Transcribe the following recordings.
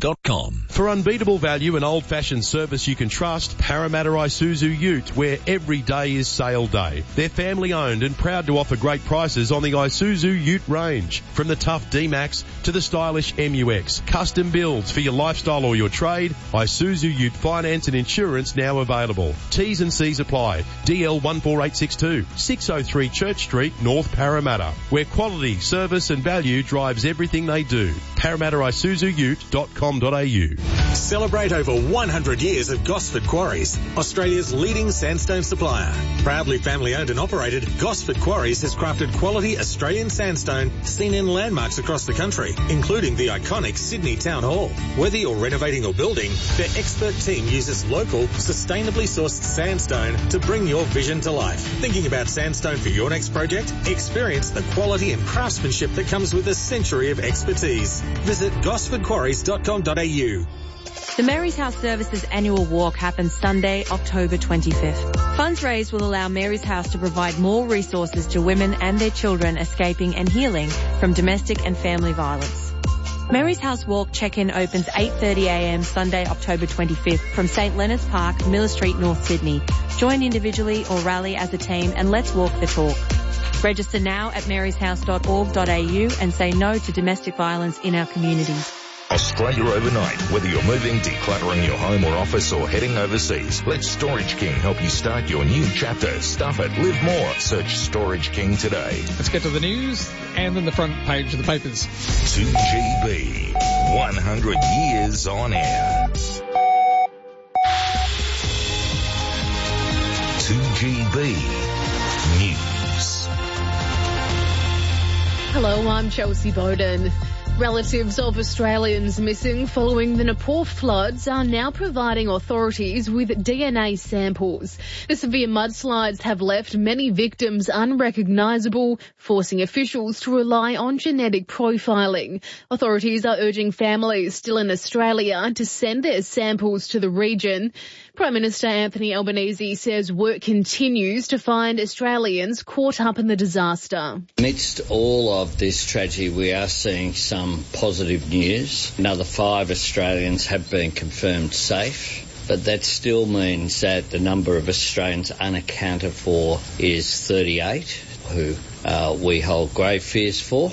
StorageKing.com. For unbeatable value and old-fashioned service you can trust, Parramatta Isuzu Ute, where every day is sale day. They're family-owned and proud to offer great prices on the Isuzu Ute range. From the tough D-Max to the stylish MUX. Custom builds for your lifestyle or your trade. Isuzu Ute finance and insurance now available. T's and C's apply. DL 14862, 603 Church Street, North Parramatta, where quality, service and value drives everything they do. ParramattaIsuzuUte.com.au. Celebrate over 100 years of Gosford Quarries, Australia's leading sandstone supplier. Proudly family owned and operated, Gosford Quarries has crafted quality Australian sandstone seen in landmarks across the country, including the iconic Sydney Town Hall. Whether you're renovating or building, their expert team uses local, sustainably sourced sandstone to bring your vision to life. Thinking about sandstone for your next project? Experience the quality and craftsmanship that comes with a century of expertise. Visit gosfordquarries.com.au. The Mary's House Services annual walk happens Sunday, October 25th. Funds raised will allow Mary's House to provide more resources to women and their children escaping and healing from domestic and family violence. Mary's House Walk check-in opens 8:30am Sunday, October 25th from St Leonard's Park, Miller Street, North Sydney. Join individually or rally as a team and let's walk the talk. Register now at maryshouse.org.au and say no to domestic violence in our community. Australia overnight. Whether you're moving, decluttering your home or office, or heading overseas, let Storage King help you start your new chapter. Stuff it, live more. Search Storage King today. Let's get to the news and then the front page of the papers. 2GB, 100 years on air. 2GB News. Hello, I'm Chelsea Bowden. Relatives of Australians missing following the Nepal floods are now providing authorities with DNA samples. The severe mudslides have left many victims unrecognisable, forcing officials to rely on genetic profiling. Authorities are urging families still in Australia to send their samples to the region. Prime Minister Anthony Albanese says work continues to find Australians caught up in the disaster. Amidst all of this tragedy, we are seeing some positive news. Another 5 Australians have been confirmed safe, but that still means that the number of Australians unaccounted for is 38, who we hold grave fears for.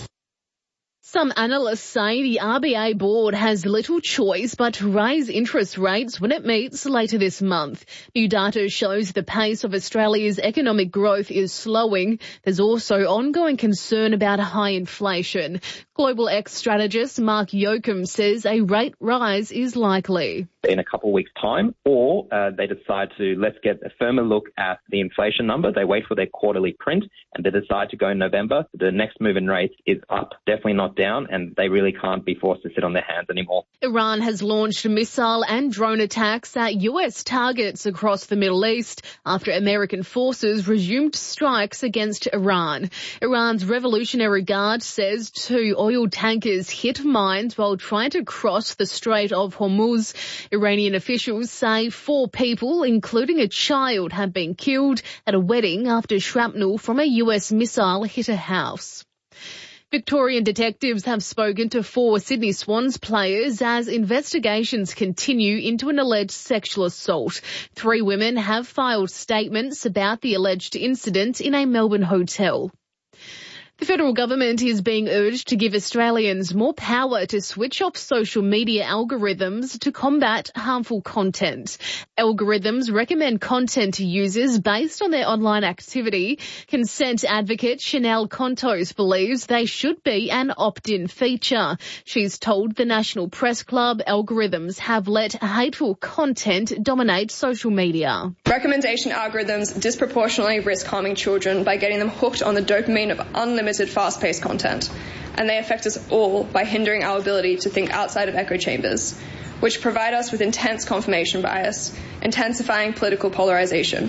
Some analysts say the RBA board has little choice but to raise interest rates when it meets later this month. New data shows the pace of Australia's economic growth is slowing. There's also ongoing concern about high inflation. Global X strategist Mark Yoakum says a rate rise is likely. In a couple of weeks' time, or they decide to let's get a firmer look at the inflation number. They wait for their quarterly print and they decide to go in November. The next move in rates is up, definitely not down, and they really can't be forced to sit on their hands anymore. Iran has launched missile and drone attacks at US targets across the Middle East after American forces resumed strikes against Iran. Iran's Revolutionary Guard says 2 oil tankers hit mines while trying to cross the Strait of Hormuz. Iranian officials say 4 people, including a child, have been killed at a wedding after shrapnel from a US missile hit a house. Victorian detectives have spoken to 4 Sydney Swans players as investigations continue into an alleged sexual assault. 3 women have filed statements about the alleged incident in a Melbourne hotel. The federal government is being urged to give Australians more power to switch off social media algorithms to combat harmful content. Algorithms recommend content to users based on their online activity. Consent advocate Chanel Contos believes they should be an opt-in feature. She's told the National Press Club algorithms have let hateful content dominate social media. Recommendation algorithms disproportionately risk harming children by getting them hooked on the dopamine of unlimited fast-paced content, and they affect us all by hindering our ability to think outside of echo chambers, which provide us with intense confirmation bias, intensifying political polarization.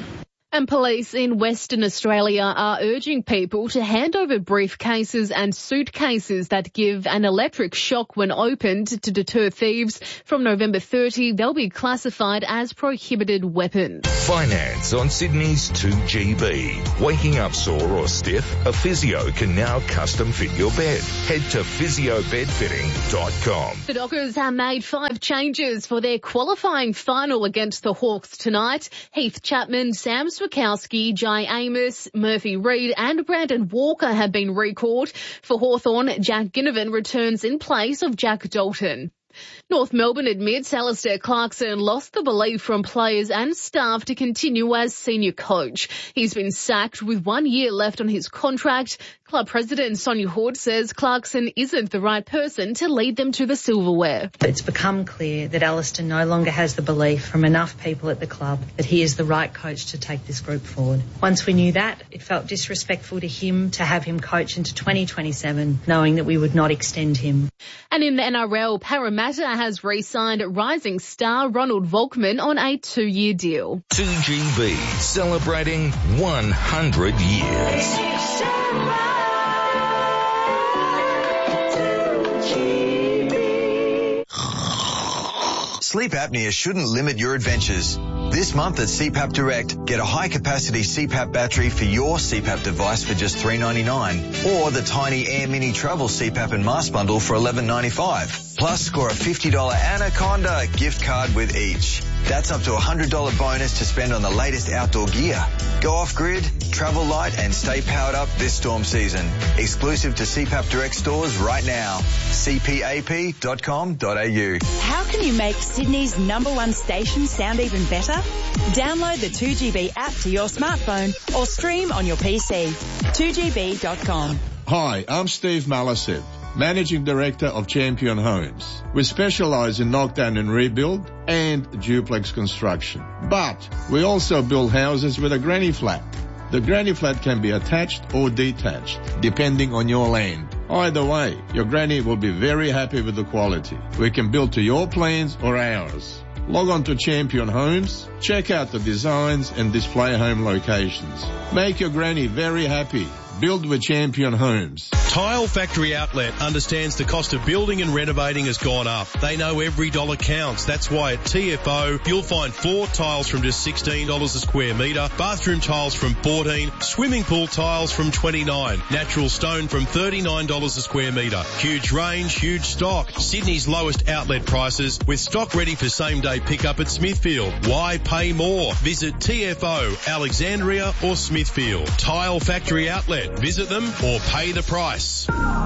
And police in Western Australia are urging people to hand over briefcases and suitcases that give an electric shock when opened to deter thieves. From November 30, they'll be classified as prohibited weapons. Finance on Sydney's 2GB. Waking up sore or stiff? A physio can now custom fit your bed. Head to physiobedfitting.com. The Dockers have made 5 changes for their qualifying final against the Hawks tonight. Heath Chapman, Sam Swakowski, Jai Amos, Murphy Reid and Brandon Walker have been recalled. For Hawthorn, Jack Ginnivan returns in place of Jack Dalton. North Melbourne admits Alistair Clarkson lost the belief from players and staff to continue as senior coach. He's been sacked with 1 year left on his contract. Club president Sonia Hood says Clarkson isn't the right person to lead them to the silverware. It's become clear that Alistair no longer has the belief from enough people at the club that he is the right coach to take this group forward. Once we knew that, it felt disrespectful to him to have him coach into 2027, knowing that we would not extend him. And in the NRL, Parramatta has re-signed rising star Ronald Volkman on a 2-year deal. 2GB, celebrating 100 years. Sleep apnea shouldn't limit your adventures. This month at CPAP Direct, get a high-capacity CPAP battery for your CPAP device for just $3.99, or the tiny Air Mini Travel CPAP and mask bundle for $11.95. Plus, score a $50 Anaconda gift card with each. That's up to a $100 bonus to spend on the latest outdoor gear. Go off-grid, travel light and stay powered up this storm season. Exclusive to CPAP Direct stores right now. cpap.com.au. How can you make Sydney's #1 station sound even better? Download the 2GB app to your smartphone or stream on your PC. 2GB.com. Hi, I'm Steve Malasev, Managing Director of Champion Homes. We specialise in knockdown and rebuild and duplex construction. But we also build houses with a granny flat. The granny flat can be attached or detached, depending on your land. Either way, your granny will be very happy with the quality. We can build to your plans or ours. Log on to Champion Homes, check out the designs and display home locations. Make your granny very happy. Build with Champion Homes. Tile Factory Outlet understands the cost of building and renovating has gone up. They know every dollar counts. That's why at TFO you'll find floor tiles from just $16 a square metre, bathroom tiles from $14, swimming pool tiles from $29, natural stone from $39 a square metre. Huge range, huge stock. Sydney's lowest outlet prices with stock ready for same day pickup at Smithfield. Why pay more? Visit TFO, Alexandria or Smithfield. Tile Factory Outlet. Visit them or pay the price.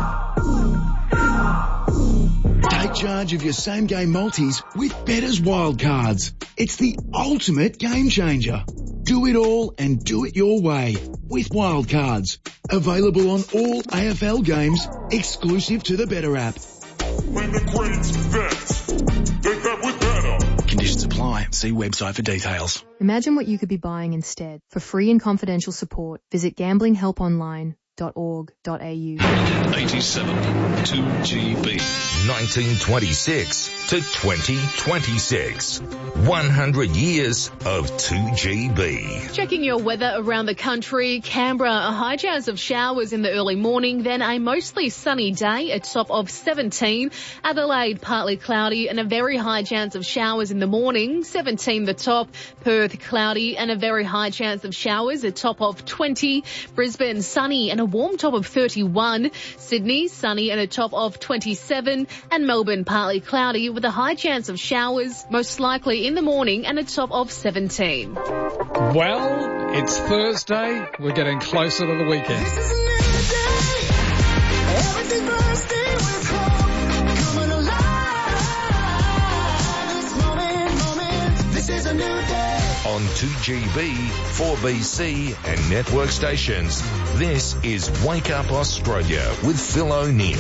Take charge of your same game multis with Better's Wildcards. It's the ultimate game changer. Do it all and do it your way with Wildcards. Available on all AFL games, exclusive to the Better app. When the Queen's bet, they bet with Better. Conditions apply. See website for details. Imagine what you could be buying instead. For free and confidential support, visit gamblinghelponline.org.au. 87 2GB. 1926 to 2026. 100 years of 2GB. Checking your weather around the country. Canberra, a high chance of showers in the early morning, then a mostly sunny day, a top of 17. Adelaide, partly cloudy and a very high chance of showers in the morning, 17 the top. Perth, cloudy and a very high chance of showers, a top of 20. Brisbane, sunny and a warm top of 31. Sydney, sunny and a top of 27. And Melbourne, partly cloudy with a high chance of showers, most likely in the morning and a top of 17. Well, it's Thursday. We're getting closer to the weekend. This is a new day. Everything's bursting with hope. Coming alive. This moment. This is a new day. On 2GB, 4BC and network stations, this is Wake Up Australia with Phil O'Neill.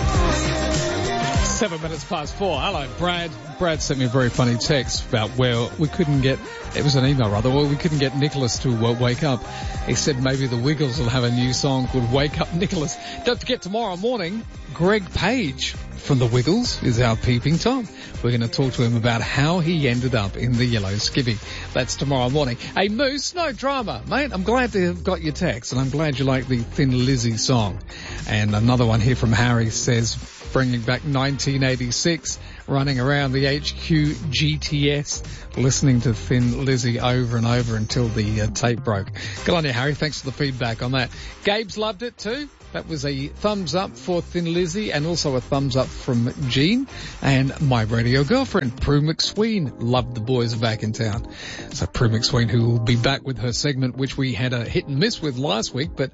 7 minutes past 4. Hello, Brad. Brad sent me a very funny text about where we couldn't get, it was an email rather, where we couldn't get Nicholas to wake up. He said maybe the Wiggles will have a new song called Wake Up Nicholas. Don't forget tomorrow morning, Greg Page from the Wiggles is our peeping Tom. We're going to talk to him about how he ended up in the yellow skivvy. That's tomorrow morning. Hey, Moose, no drama, mate. I'm glad to have got your text, and I'm glad you like the Thin Lizzy song. And another one here from Harry says, bringing back 1986, running around the HQ GTS, listening to Thin Lizzy over and over until the tape broke. Good on you, Harry. Thanks for the feedback on that. Gabe's loved it too. That was a thumbs up for Thin Lizzy and also a thumbs up from Jean. And my radio girlfriend, Prue McSween, loved the boys back in town. So Prue McSween, who will be back with her segment, which we had a hit and miss with last week, but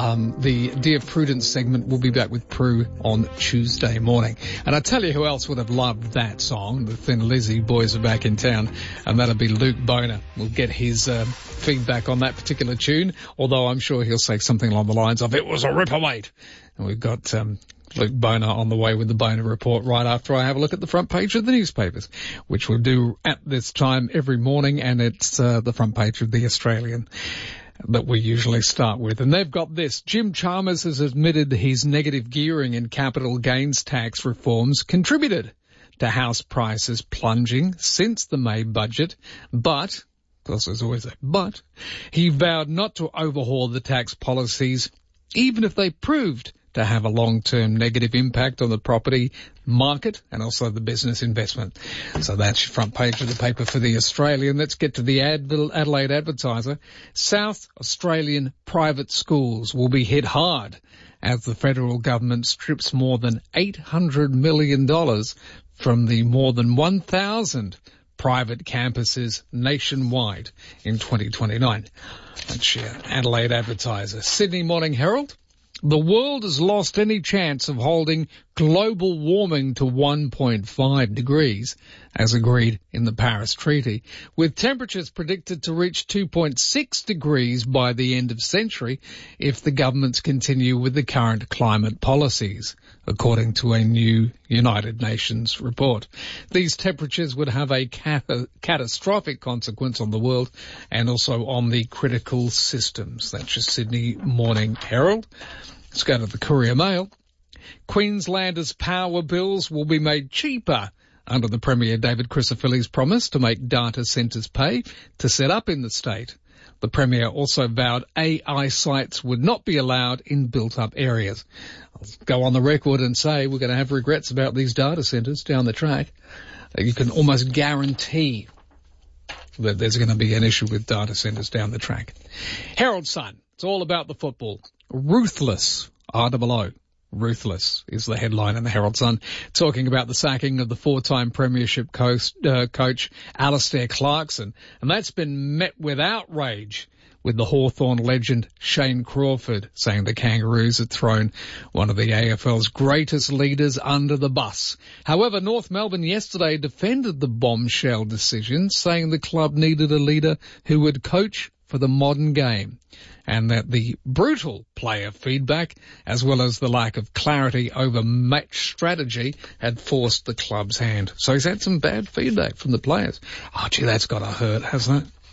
the Dear Prudence segment will be back with Prue on Tuesday morning. And I tell you who else would have loved that song, the Thin Lizzy, boys are back in town, and that'll be Luke Boner. We'll get his feedback on that particular tune, although I'm sure he'll say something along the lines of, it was a ripper, mate. And we've got Luke Boner on the way with the Boner Report right after I have a look at the front page of the newspapers, which we'll do at this time every morning, and it's the front page of the Australian that we usually start with. And they've got this. Jim Chalmers has admitted his negative gearing and capital gains tax reforms contributed to house prices plunging since the May budget, but, of course there's always a but, he vowed not to overhaul the tax policies even if they proved to have a long-term negative impact on the property market and also the business investment. So that's your front page of the paper for the Australian. Let's get to the Adelaide Advertiser. South Australian private schools will be hit hard as the federal government strips more than $800 million from the more than 1,000 private campuses nationwide in 2029. That's your Adelaide Advertiser. Sydney Morning Herald. The world has lost any chance of holding global warming to 1.5 degrees, as agreed in the Paris Treaty, with temperatures predicted to reach 2.6 degrees by the end of century if the governments continue with the current climate policies, according to a new United Nations report. These temperatures would have a catastrophic consequence on the world and also on the critical systems. That's your Sydney Morning Herald. Let's go to the Courier Mail. Queenslanders' power bills will be made cheaper under the Premier David Crisafulli's promise to make data centres pay to set up in the state. The Premier also vowed AI sites would not be allowed in built-up areas. I'll go on the record and say we're going to have regrets about these data centres down the track. You can almost guarantee that there's going to be an issue with data centres down the track. Herald Sun. It's all about the football. Ruthless, ROO. Ruthless is the headline in the Herald Sun, talking about the sacking of the four-time premiership coach Alistair Clarkson. And that's been met with outrage, with the Hawthorn legend Shane Crawford saying the Kangaroos had thrown one of the AFL's greatest leaders under the bus. However, North Melbourne yesterday defended the bombshell decision, saying the club needed a leader who would coach for the modern game, and that the brutal player feedback, as well as the lack of clarity over match strategy, had forced the club's hand. So he's had some bad feedback from the players. Oh, gee, that's got to hurt, hasn't it?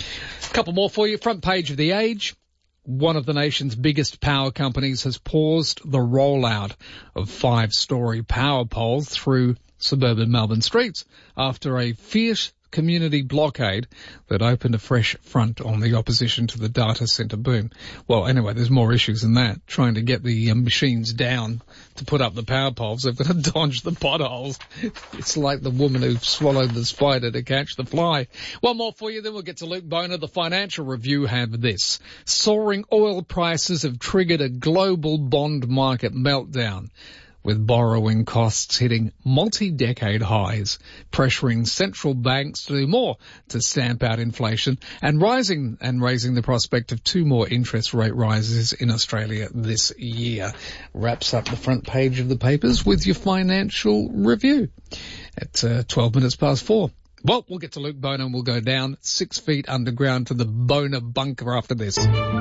A couple more for you. Front page of The Age. One of the nation's biggest power companies has paused the rollout of 5-storey power poles through suburban Melbourne streets after a fierce community blockade that opened a fresh front on the opposition to the data centre boom. Well, anyway, there's more issues than that. Trying to get the machines down to put up the power poles, they've got to dodge the potholes. It's like the woman who swallowed the spider to catch the fly. One more for you, then we'll get to Luke Boner. The Financial Review have this. Soaring oil prices have triggered a global bond market meltdown, with borrowing costs hitting multi-decade highs, pressuring central banks to do more to stamp out inflation and raising the prospect of 2 more interest rate rises in Australia this year. Wraps up the front page of the papers with your Financial Review at 12 minutes past 4. Well, we'll get to Luke Boner and we'll go down 6 feet underground to the Boner bunker after this.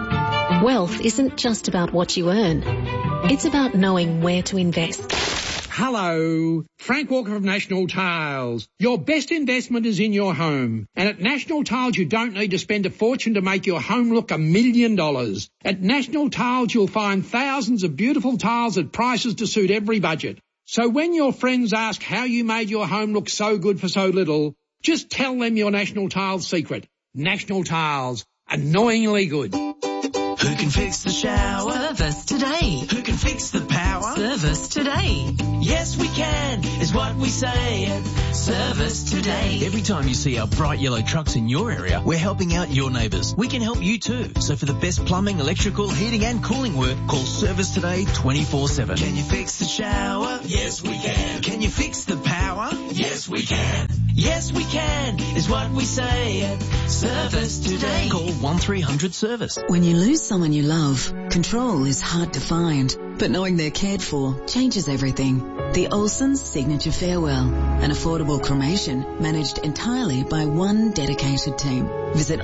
Wealth isn't just about what you earn. It's about knowing where to invest. Hello, Frank Walker of National Tiles. Your best investment is in your home. And at National Tiles, you don't need to spend a fortune to make your home look $1 million. At National Tiles, you'll find thousands of beautiful tiles at prices to suit every budget. So when your friends ask how you made your home look so good for so little, just tell them your National Tiles secret. National Tiles. Annoyingly good. Who can fix the shower? Service today. Who can fix the power? Service today. Yes, we can, is what we say at Service Today. Every time you see our bright yellow trucks in your area, we're helping out your neighbours. We can help you too. So for the best plumbing, electrical, heating and cooling work, call Service Today 24/7. Can you fix the shower? Yes, we can. Can you fix the power? Yes, we can. Yes, we can, is what we say at Service Today. Call 1300 Service. When you lose someone you love, control is hard to find, but knowing they're cared for changes everything. The Olsen's Signature Farewell, an affordable cremation managed entirely by one dedicated team. Visit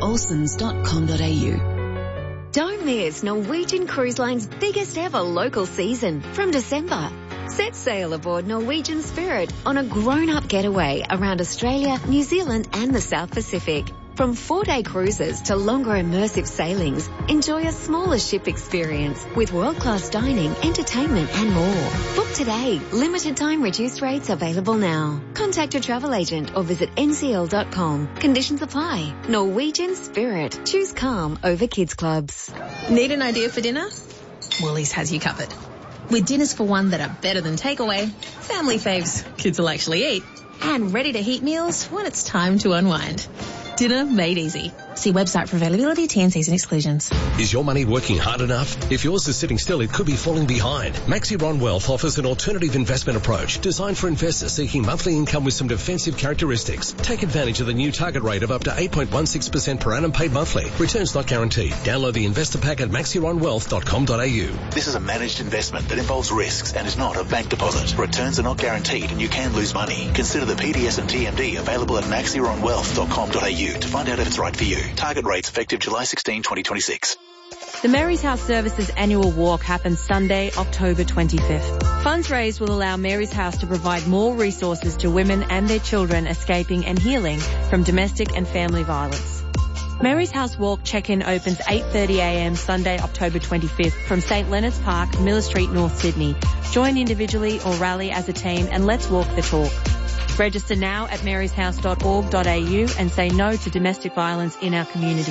olsens.com.au. Don't miss Norwegian Cruise Line's biggest ever local season from December. Set sail aboard Norwegian Spirit on a grown-up getaway around Australia, New Zealand and the South Pacific. From 4-day cruises to longer immersive sailings, enjoy a smaller ship experience with world-class dining, entertainment and more. Book today. Limited time reduced rates available now. Contact your travel agent or visit ncl.com. Conditions apply. Norwegian Spirit. Choose calm over kids clubs. Need an idea for dinner? Woolies has you covered. With dinners for one that are better than takeaway, family faves kids will actually eat, and ready to heat meals when it's time to unwind. Dinner made easy. See website for availability, T&Cs and exclusions. Is your money working hard enough? If yours is sitting still, it could be falling behind. Maxiron Wealth offers an alternative investment approach designed for investors seeking monthly income with some defensive characteristics. Take advantage of the new target rate of up to 8.16% per annum paid monthly. Returns not guaranteed. Download the investor pack at maxironwealth.com.au. This is a managed investment that involves risks and is not a bank deposit. Returns are not guaranteed and you can lose money. Consider the PDS and TMD available at maxironwealth.com.au to find out if it's right for you. Target rates effective July 16, 2026. The Mary's House Services annual walk happens Sunday, October 25th. Funds raised will allow Mary's House to provide more resources to women and their children escaping and healing from domestic and family violence. Mary's House Walk check-in opens 8:30am Sunday, October 25th from St Leonard's Park, Miller Street, North Sydney. Join individually or rally as a team and let's walk the talk. Register now at maryshouse.org.au and say no to domestic violence in our community.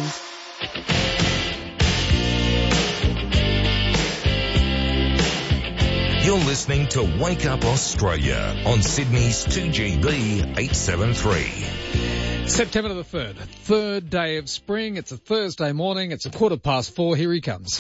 You're listening to Wake Up Australia on Sydney's 2GB 873. September the 3rd, third day of spring. It's a Thursday morning. It's 4:15. Here he comes.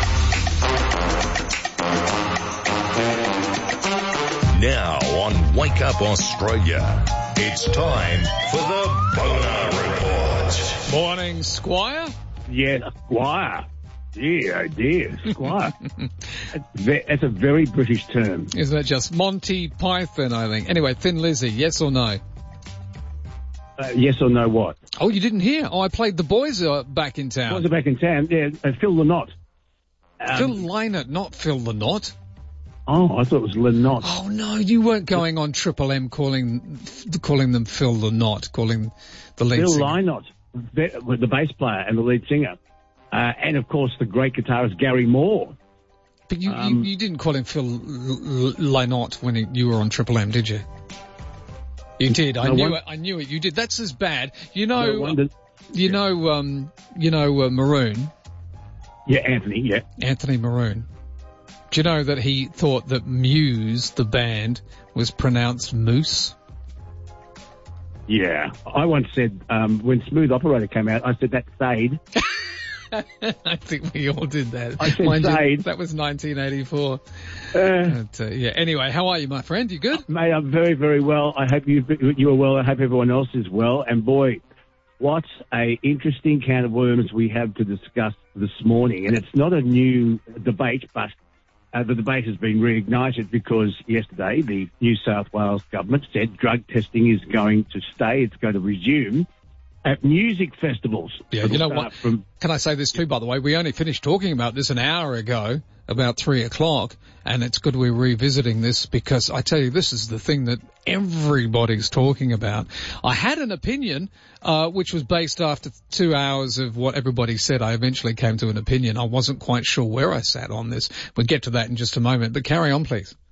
Now on Wake Up Australia, it's time for the Boner Report. Morning, Squire. Yes, Squire. Dear, oh dear, Squire. That's a very British term. Isn't it just Monty Python, I think? Anyway, Thin Lizzy, yes or no? Yes or no what? Oh, you didn't hear? Oh, I played The Boys back in town. Boys are back in town, yeah. Phil the Knot. Phil Lynott, not Phil the Knot. Oh, I thought it was Lynott. Oh, no, you weren't going on Triple M calling them Phil the Knot, calling the lead Phil singer. Lynott, the bass player and the lead singer. And, of course, the great guitarist Gary Moore. But you didn't call him Phil Lynott when you were on Triple M, did you? You did. I knew it. You did. That's as bad. Maroon. Yeah, Anthony, yeah. Anthony Maroon. Do you know that he thought that Muse, the band, was pronounced Moose? Yeah. I once said, when Smooth Operator came out, I said that's Sade. I think we all did that. I said Sade. That was 1984. Yeah. Anyway, how are you, my friend? You good? Mate, I'm very, very well. I hope you are well. I hope everyone else is well. And boy, what a interesting can of worms we have to discuss this morning. And it's not a new debate, but the debate has been reignited because yesterday the New South Wales government said drug testing is going to stay. It's going to resume at music festivals. Yeah, you know what? Can I say this too, by the way? We only finished talking about this an hour ago, about 3:00, and it's good we're revisiting this because I tell you, this is the thing that everybody's talking about. I had an opinion, which was based after 2 hours of what everybody said. I eventually came to an opinion. I wasn't quite sure where I sat on this. We'll get to that in just a moment, but carry on, please.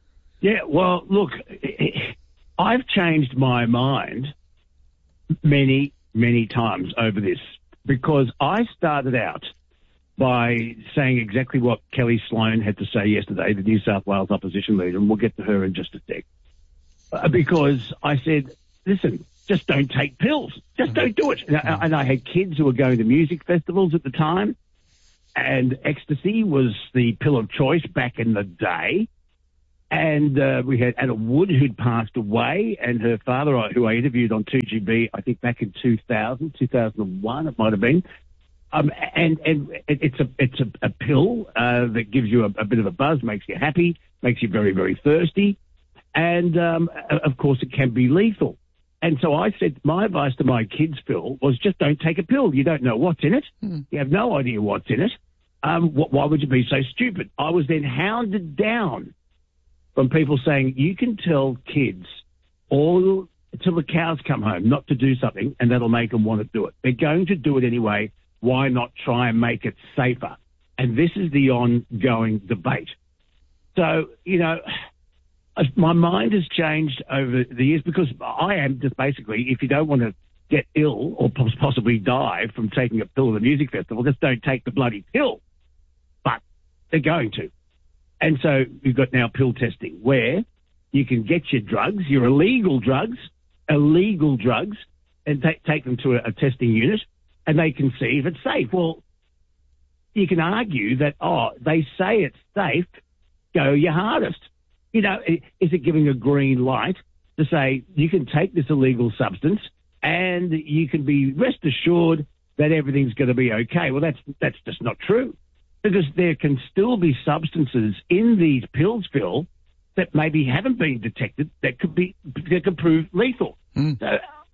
Yeah, well, look, I've changed my mind many, many times over this because I started out by saying exactly what Kelly Sloan had to say yesterday, the New South Wales opposition leader, and we'll get to her in just a sec. Because I said, listen, just don't take pills. Just don't do it. And I had kids who were going to music festivals at the time, and ecstasy was the pill of choice back in the day. And we had Anna Wood, who'd passed away, and her father, who I interviewed on 2GB, I think back in 2001, it might have been. And it's a pill that gives you a bit of a buzz, makes you happy, makes you very, very thirsty. And, of course, it can be lethal. And so I said, my advice to my kids, Phil, was just don't take a pill. You don't know what's in it. You have no idea what's in it. Why would you be so stupid? I was then hounded down from people saying, you can tell kids all till the cows come home not to do something, and that'll make them want to do it. They're going to do it anyway. Why not try and make it safer? And this is the ongoing debate. So, you know, my mind has changed over the years because I am just basically, if you don't want to get ill or possibly die from taking a pill at a music festival, just don't take the bloody pill. But they're going to. And so we've got now pill testing where you can get your drugs, your illegal drugs, and take them to a testing unit, and they can see if it's safe. Well, you can argue that, they say it's safe, go your hardest. You know, is it giving a green light to say you can take this illegal substance and you can be rest assured that everything's going to be okay? Well, that's just not true, because there can still be substances in these pills, Phil, that maybe haven't been detected that could prove lethal. So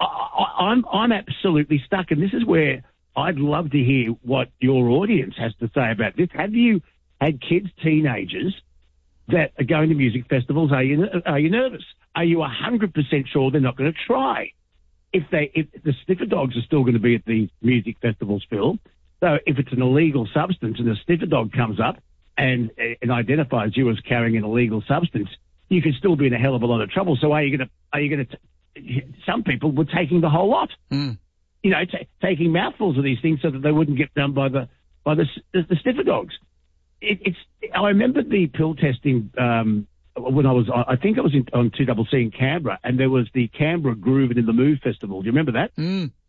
I'm absolutely stuck, and this is where I'd love to hear what your audience has to say about this. Have you had kids, teenagers, that are going to music festivals? Are you nervous? Are you 100% sure they're not going to try? If the sniffer dogs are still going to be at the music festivals, Phil, so if it's an illegal substance and a sniffer dog comes up and identifies you as carrying an illegal substance, you can still be in a hell of a lot of trouble. So are you going to? Some people were taking the whole lot, you know, taking mouthfuls of these things so that they wouldn't get done by the sniffer dogs. I remember the pill testing when I think I was on 2CC in Canberra, and there was the Canberra Groove and in the Move Festival. Do you remember that?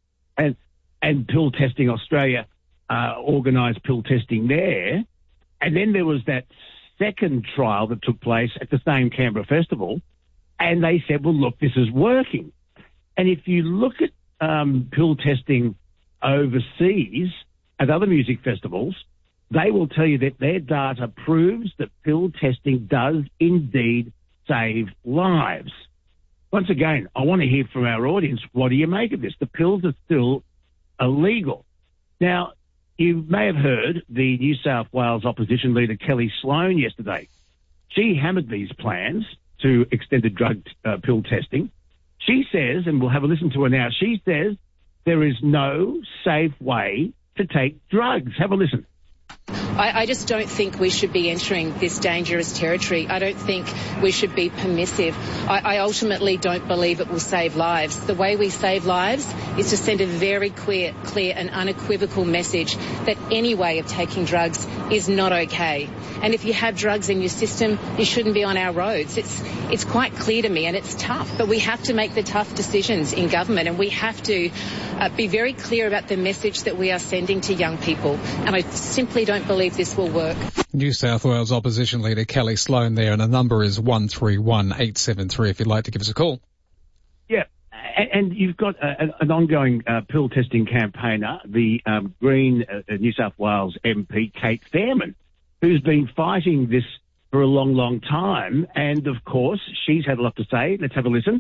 And Pill Testing Australia organised pill testing there, and then there was that second trial that took place at the same Canberra Festival, and they said, well, look, this is working. And if you look at pill testing overseas at other music festivals, they will tell you that their data proves that pill testing does indeed save lives. Once again, I want to hear from our audience, what do you make of this? The pills are still illegal. Now, you may have heard the New South Wales opposition leader, Kelly Sloan, yesterday. She hammered these plans to extended drug pill testing. She says, and we'll have a listen to her now, she says there is no safe way to take drugs. Have a listen. I just don't think we should be entering this dangerous territory. I don't think we should be permissive. I ultimately don't believe it will save lives. The way we save lives is to send a very clear and unequivocal message that any way of taking drugs is not okay. And if you have drugs in your system, you shouldn't be on our roads. It's quite clear to me, and it's tough, but we have to make the tough decisions in government, and we have to be very clear about the message that we are sending to young people. And I simply don't believe this will work. New South Wales opposition leader Kelly Sloan there, and the number is 131873 if you'd like to give us a call. Yeah, and you've got an ongoing pill testing campaigner, the Green New South Wales MP, Kate Fairman, who's been fighting this for a long, long time. And, of course, she's had a lot to say. Let's have a listen.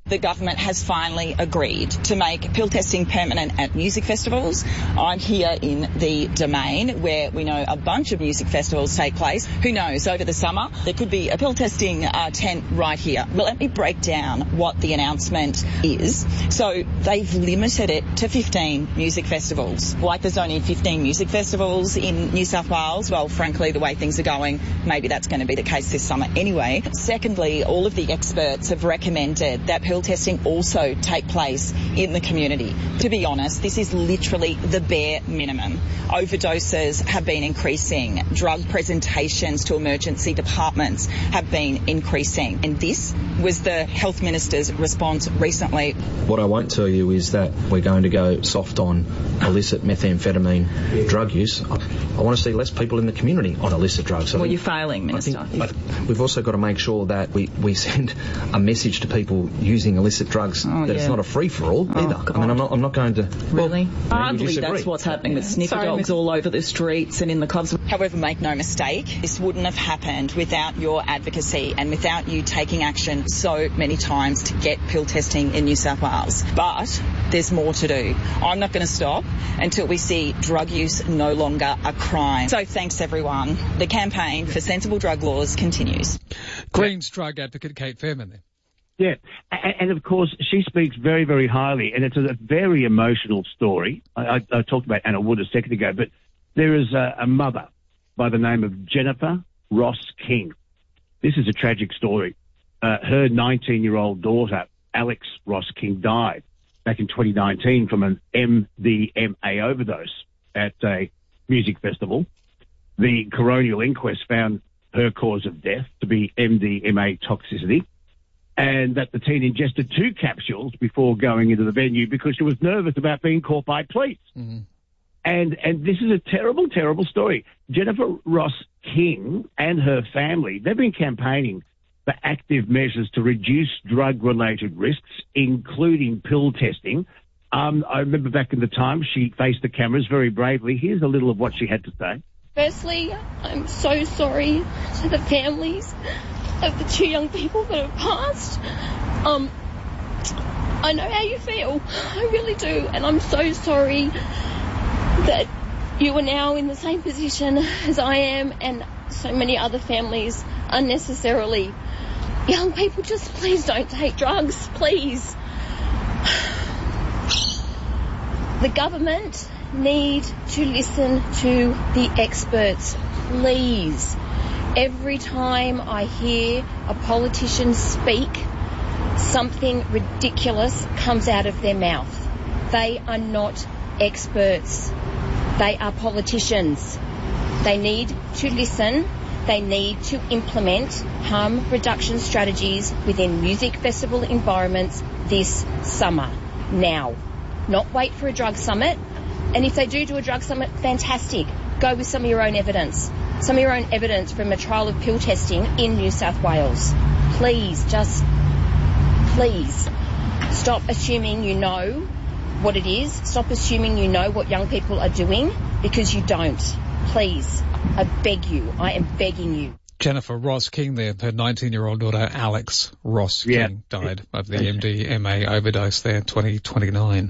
The government has finally agreed to make pill testing permanent at music festivals. I'm here in the Domain where we know a bunch of music festivals take place. Who knows, over the summer there could be a pill testing tent right here. But let me break down what the announcement is. So they've limited it to 15 music festivals. Like there's only 15 music festivals in New South Wales. Well, frankly, the way things are going, maybe that's going to be the case this summer anyway. Secondly, all of the experts have recommended that pill testing also take place in the community. To be honest, this is literally the bare minimum. Overdoses have been increasing. Drug presentations to emergency departments have been increasing. And this was the Health Minister's response recently. What I won't tell you is that we're going to go soft on illicit methamphetamine drug use. I want to see less people in the community on illicit drugs. Well, you're failing, Minister. We've also got to make sure that we send a message to people using illicit drugs it's not a free-for-all either. God. I mean, I'm not going to... Really? Hardly that's what's happening with sniffer dogs all over the streets and in the clubs. However, make no mistake, this wouldn't have happened without your advocacy and without you taking action so many times to get pill testing in New South Wales. But there's more to do. I'm not going to stop until we see drug use no longer a crime. So thanks, everyone. The campaign for sensible drug laws continues. Greens drug advocate Kate Fairman there. Yeah, and of course, she speaks very, very highly, and it's a very emotional story. I talked about Anna Wood a second ago, but there is a mother by the name of Jennifer Ross King. This is a tragic story. Her 19-year-old daughter, Alex Ross King, died back in 2019 from an MDMA overdose at a music festival. The coronial inquest found her cause of death to be MDMA toxicity, and that the teen ingested 2 capsules before going into the venue because she was nervous about being caught by police. Mm-hmm. And this is a terrible, terrible story. Jennifer Ross King and her family, they've been campaigning for active measures to reduce drug-related risks, including pill testing. I remember back in the time she faced the cameras very bravely. Here's a little of what she had to say. Firstly, I'm so sorry to the families of the 2 young people that have passed. I know how you feel. I really do. And I'm so sorry that you are now in the same position as I am and so many other families unnecessarily. Young people, just please don't take drugs, please. The government need to listen to the experts, please. Every time I hear a politician speak, something ridiculous comes out of their mouth. They are not experts. They are politicians. They need to listen. They need to implement harm reduction strategies within music festival environments this summer, now. Not wait for a drug summit. And if they do a drug summit, fantastic. Go with some of your own evidence. Some of your own evidence from a trial of pill testing in New South Wales. Please, please, stop assuming you know what it is. Stop assuming you know what young people are doing, because you don't. Please, I beg you. I am begging you. Jennifer Ross King there, her 19-year-old daughter Alex Ross King died of the MDMA overdose there, 2019.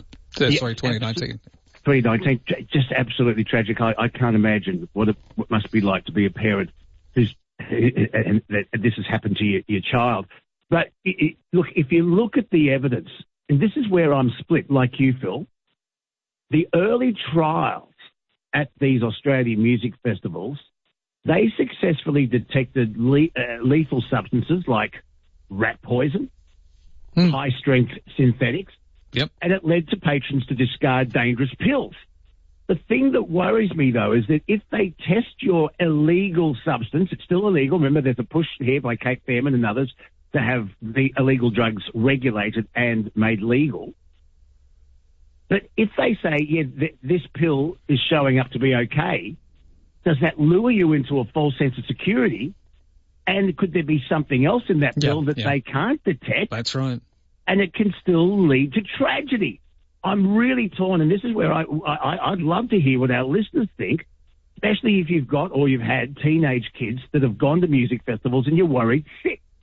2019, just absolutely tragic. I can't imagine what must be like to be a parent and this has happened to your child. But look, if you look at the evidence, and this is where I'm split, like you, Phil, the early trials at these Australian music festivals, they successfully detected lethal substances like rat poison, high-strength synthetics, and it led to patrons to discard dangerous pills. The thing that worries me, though, is that if they test your illegal substance, it's still illegal. Remember, there's a push here by Kate Fairman and others to have the illegal drugs regulated and made legal. But if they say, this pill is showing up to be okay, does that lure you into a false sense of security? And could there be something else in that pill that they can't detect? That's right. And it can still lead to tragedy. I'm really torn, and this is where I'd love to hear what our listeners think, especially if you've got or you've had teenage kids that have gone to music festivals and you're worried, shit,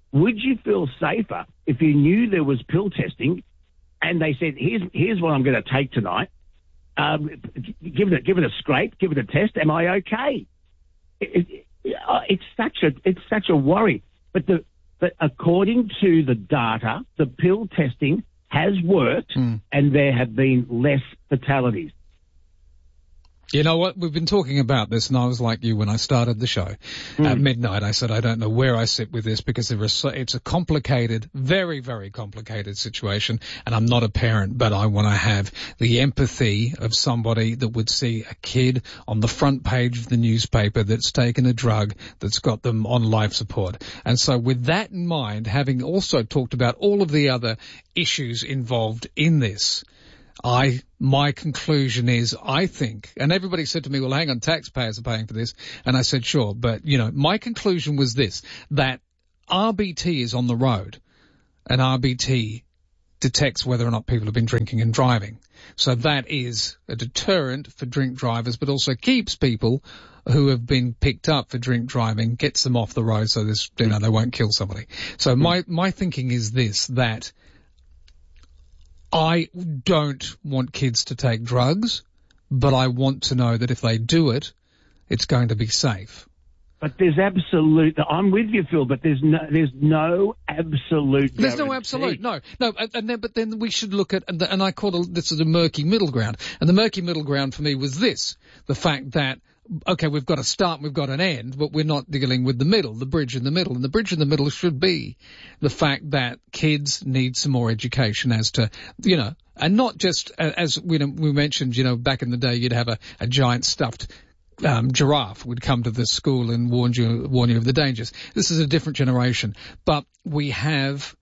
would you feel safer if you knew there was pill testing and they said, here's what I'm going to take tonight. Give it a scrape, give it a test. Am I okay? It's such a worry. But according to the data, the pill testing has worked, and there have been less fatalities. You know what? We've been talking about this, and I was like you when I started the show. At midnight, I said, I don't know where I sit with this because it's a complicated, very, very complicated situation, and I'm not a parent, but I want to have the empathy of somebody that would see a kid on the front page of the newspaper that's taken a drug that's got them on life support. And so with that in mind, having also talked about all of the other issues involved in this, my conclusion is, I think, and everybody said to me, well, hang on, taxpayers are paying for this. And I said, sure. But, my conclusion was this, that RBT is on the road and RBT detects whether or not people have been drinking and driving. So that is a deterrent for drink drivers, but also keeps people who have been picked up for drink driving, gets them off the road so they won't kill somebody. So my thinking is this, that I don't want kids to take drugs, but I want to know that if they do it, it's going to be safe. But there's I'm with you, Phil, but there's no absolute There's no absolute, no. But then we should look at, and I call this is a murky middle ground. And the murky middle ground for me was this, the fact that, okay, we've got a start and we've got an end, but we're not dealing with the middle, the bridge in the middle. And the bridge in the middle should be the fact that kids need some more education as to, and not just as we mentioned, back in the day, you'd have a giant stuffed giraffe would come to the school and warn you of the dangers. This is a different generation, but we have,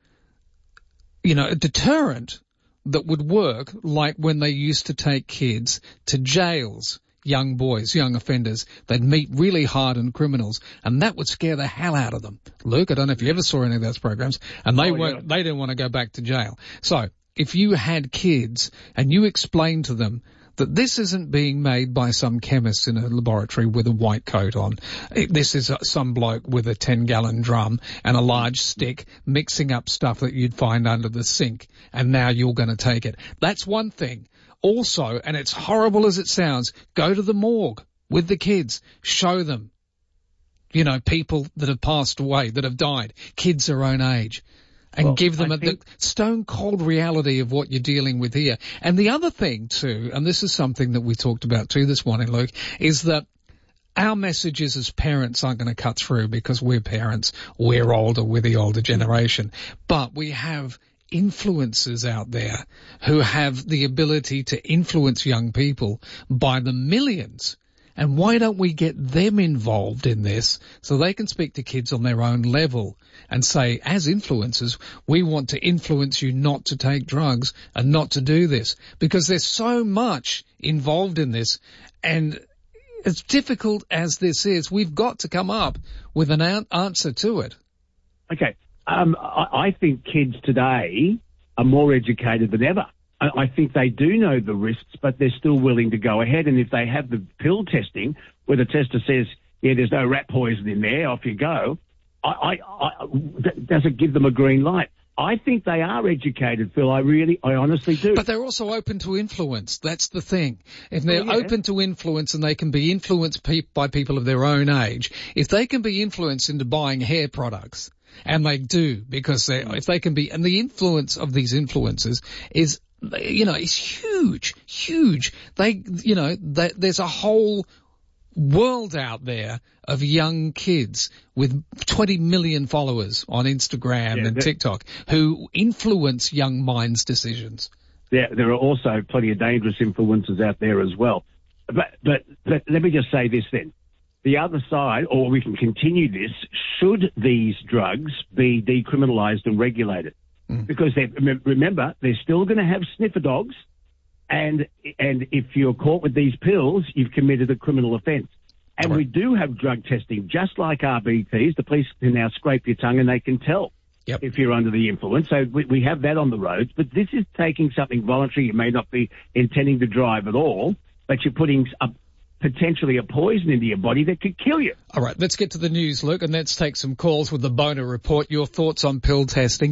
a deterrent that would work like when they used to take kids to jails. Young boys, young offenders, they'd meet really hardened criminals, and that would scare the hell out of them. Luke, I don't know if you ever saw any of those programs, and they didn't want to go back to jail. So, if you had kids and you explained to them that this isn't being made by some chemist in a laboratory with a white coat on. This is some bloke with a 10-gallon drum and a large stick mixing up stuff that you'd find under the sink, and now you're going to take it. That's one thing. Also, and it's horrible as it sounds, go to the morgue with the kids. Show them, people that have passed away, that have died, kids their own age. And give them the stone-cold reality of what you're dealing with here. And the other thing, too, and this is something that we talked about, too, this morning, Luke, is that our messages as parents aren't going to cut through because we're parents, we're older, we're the older generation. But we have influencers out there who have the ability to influence young people by the millions. And why don't we get them involved in this so they can speak to kids on their own level and say, as influencers, we want to influence you not to take drugs and not to do this, because there's so much involved in this. And as difficult as this is, we've got to come up with an answer to it. Okay. I think kids today are more educated than ever. I think they do know the risks, but they're still willing to go ahead. And if they have the pill testing, where the tester says, yeah, there's no rat poison in there, off you go, does it give them a green light? I think they are educated, Phil. I honestly do. But they're also open to influence. That's the thing. If they're open to influence and they can be influenced by people of their own age, if they can be influenced into buying hair products, and they do, because if they can be, and the influence of these influencers is, is huge. There's a whole world out there of young kids with 20 million followers on Instagram and TikTok who influence young minds' decisions. There are also plenty of dangerous influencers out there as well. But let me just say this then. The other side, or we can continue this, should these drugs be decriminalised and regulated? Because remember, they're still going to have sniffer dogs, and if you're caught with these pills, you've committed a criminal offence. And we do have drug testing, just like RBTs. The police can now scrape your tongue and they can tell if you're under the influence. So we have that on the roads. But this is taking something voluntary. You may not be intending to drive at all, but you're putting potentially a poison into your body that could kill you. All right, let's get to the news, Luke, and let's take some calls with the Boner Report. Your thoughts on pill testing,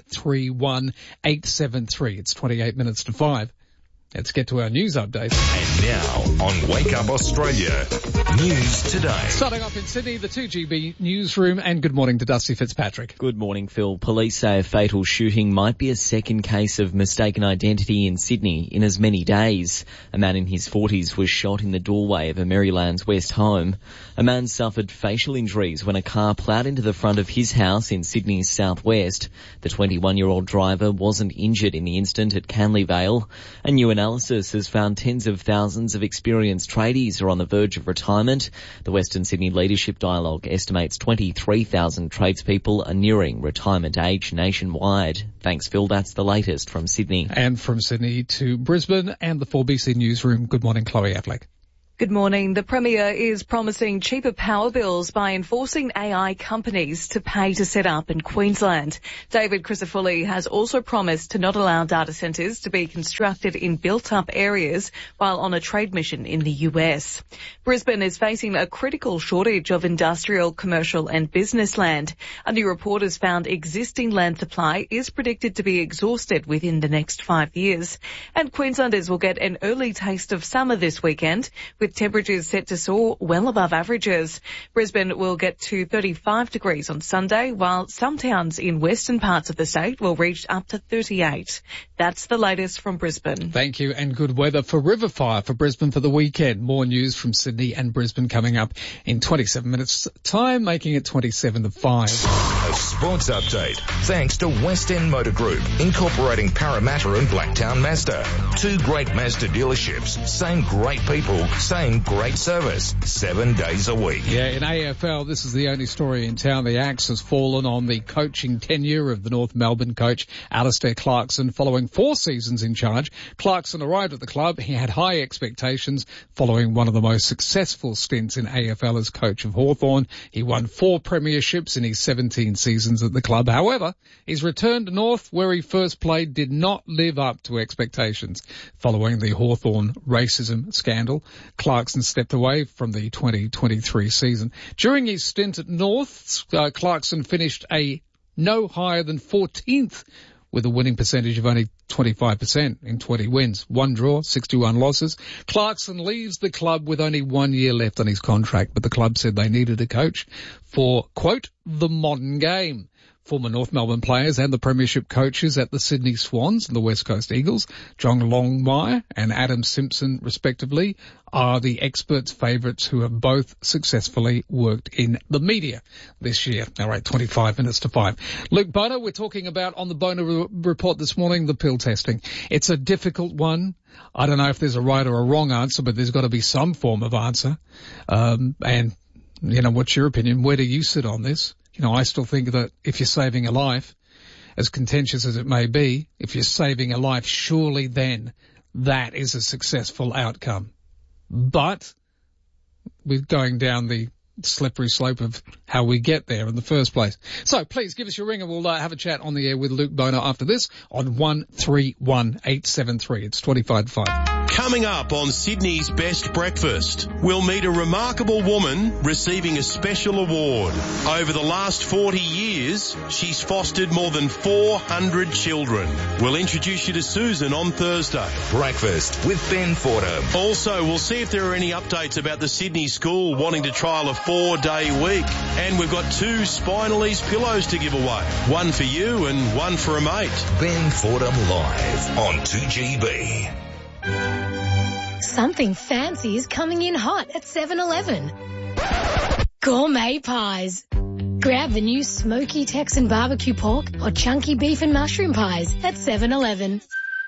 131873. It's 28 minutes to 5. Let's get to our news update. And now on Wake Up Australia, News Today. Starting off in Sydney, the 2GB newsroom, and good morning to Dusty Fitzpatrick. Good morning, Phil. Police say a fatal shooting might be a second case of mistaken identity in Sydney in as many days. A man in his 40s was shot in the doorway of a Marylands West home. A man suffered facial injuries when a car ploughed into the front of his house in Sydney's southwest. The 21-year-old driver wasn't injured in the incident at Canley Vale. A new analysis has found tens of thousands of experienced tradies are on the verge of retirement. The Western Sydney Leadership Dialogue estimates 23,000 tradespeople are nearing retirement age nationwide. Thanks, Phil. That's the latest from Sydney. And from Sydney to Brisbane and the 4BC newsroom. Good morning, Chloe Affleck. Good morning. The Premier is promising cheaper power bills by enforcing AI companies to pay to set up in Queensland. David Crisafulli has also promised to not allow data centres to be constructed in built-up areas while on a trade mission in the US. Brisbane is facing a critical shortage of industrial, commercial and business land. A new report has found existing land supply is predicted to be exhausted within the next 5 years. And Queenslanders will get an early taste of summer this weekend, with temperatures set to soar well above averages. Brisbane will get to 35 degrees on Sunday, while some towns in western parts of the state will reach up to 38. That's the latest from Brisbane. Thank you, and good weather for Riverfire for Brisbane for the weekend. More news from Sydney and Brisbane coming up in 27 minutes time, making it 27 to 5. A sports update thanks to West End Motor Group, incorporating Parramatta and Blacktown Mazda. Two great Mazda dealerships, same great people, same great service, 7 days a week. Yeah, in AFL, this is the only story in town. The axe has fallen on the coaching tenure of the North Melbourne coach, Alistair Clarkson, following 4 seasons in charge. Clarkson arrived at the club. He had high expectations following one of the most successful stints in AFL as coach of Hawthorn. He won 4 premierships in his 17 seasons at the club. However, his return to North, where he first played, did not live up to expectations. Following the Hawthorn racism scandal, Clarkson stepped away from the 2023 season. During his stint at North, Clarkson finished no higher than 14th with a winning percentage of only 25% in 20 wins. 1 draw, 61 losses. Clarkson leaves the club with only 1 year left on his contract, but the club said they needed a coach for, quote, the modern game. Former North Melbourne players and the premiership coaches at the Sydney Swans and the West Coast Eagles, John Longmire and Adam Simpson, respectively, are the experts' favourites who have both successfully worked in the media this year. All right, 25 minutes to 5. Luke Boner, we're talking about on the Boner Report this morning, the pill testing. It's a difficult one. I don't know if there's a right or a wrong answer, but there's got to be some form of answer. And, you know, what's your opinion? Where do you sit on this? You know, I still think that if you're saving a life, as contentious as it may be, if you're saving a life, surely then that is a successful outcome. But we're going down the slippery slope of how we get there in the first place. So please give us your ring and we'll have a chat on the air with Luke Boner after this on 131873. It's 25 to 5. Coming up on Sydney's Best Breakfast, we'll meet a remarkable woman receiving a special award. Over the last 40 years, she's fostered more than 400 children. We'll introduce you to Susan on Thursday. Breakfast with Ben Fordham. Also, we'll see if there are any updates about the Sydney school wanting to trial a 4-day week. And we've got 2 Spinalese pillows to give away. One for you and one for a mate. Ben Fordham live on 2GB. Something fancy is coming in hot at 7-Eleven. Gourmet pies. Grab the new smoky Texan barbecue pork or chunky beef and mushroom pies at 7-Eleven.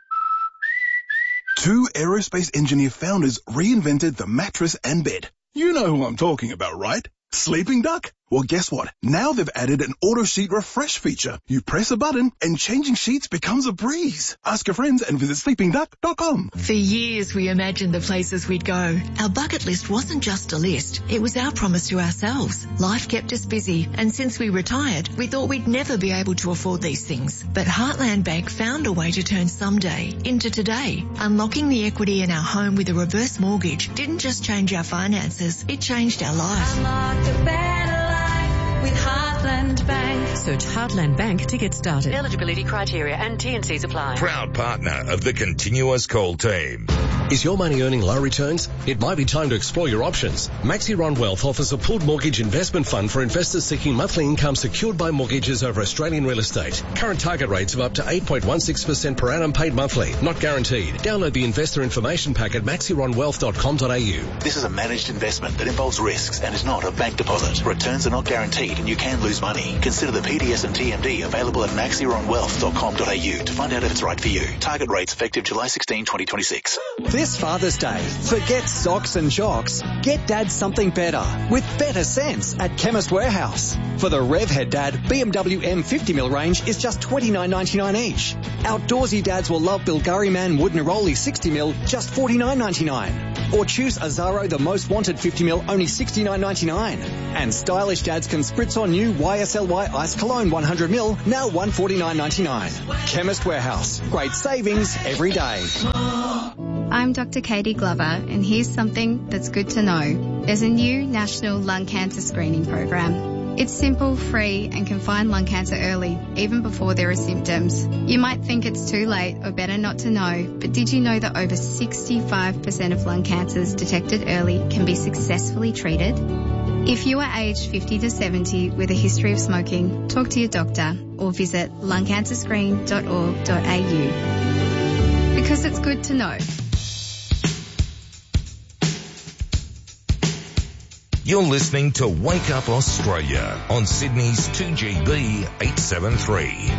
2 aerospace engineer founders reinvented the mattress and bed. You know who I'm talking about, right? Sleeping Duck? Well, guess what? Now they've added an auto sheet refresh feature. You press a button and changing sheets becomes a breeze. Ask your friends and visit sleepingduck.com. For years, we imagined the places we'd go. Our bucket list wasn't just a list. It was our promise to ourselves. Life kept us busy, and since we retired, we thought we'd never be able to afford these things. But Heartland Bank found a way to turn someday into today. Unlocking the equity in our home with a reverse mortgage didn't just change our finances, it changed our life. Unlock a better life with Heartland Bank. Search Heartland Bank to get started. Eligibility criteria and T&Cs apply. Proud partner of the Continuous Call team. Is your money earning low returns? It might be time to explore your options. Maxiron Wealth offers a pooled mortgage investment fund for investors seeking monthly income secured by mortgages over Australian real estate. Current target rates of up to 8.16% per annum paid monthly, not guaranteed. Download the investor information pack at maxironwealth.com.au. This is a managed investment that involves risks and is not a bank deposit. Returns are not guaranteed and you can lose money. Consider the PDS and TMD available at maxironwealth.com.au to find out if it's right for you. Target rates effective July 16, 2026. This Father's Day, forget socks and jocks. Get Dad something better with better sense at Chemist Warehouse. For the Revhead Dad, BMW M50mm range is just $29.99 each. Outdoorsy dads will love Bilgari Man Wood Neroli 60mm, just $49.99. Or choose Azaro the Most Wanted 50mm, only $69.99. And stylish dads can spritz on new YSLY Ice Cologne 100ml, now $149.99. Chemist Warehouse, great savings every day. I'm Dr. Katie Glover, and here's something that's good to know. There's a new national lung cancer screening program. It's simple, free, and can find lung cancer early, even before there are symptoms. You might think it's too late or better not to know, but did you know that over 65% of lung cancers detected early can be successfully treated? If you are aged 50 to 70 with a history of smoking, talk to your doctor or visit lungcancerscreen.org.au. Because it's good to know. You're listening to Wake Up Australia on Sydney's 2GB 873.